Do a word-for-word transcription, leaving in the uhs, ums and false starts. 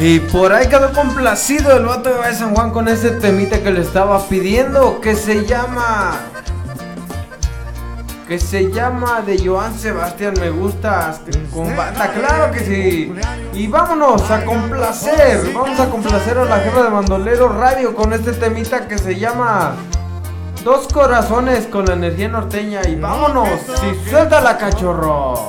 Y por ahí quedó complacido el vato de San Juan con ese temita que le estaba pidiendo, que se llama... Que se llama de Joan Sebastián, me gusta, con banda, claro que sí. Y vámonos a complacer, vamos a complacer a la jefa de Bandolero Radio con este temita que se llama Dos Corazones con la energía norteña. Y vámonos, si suelta la cachorro.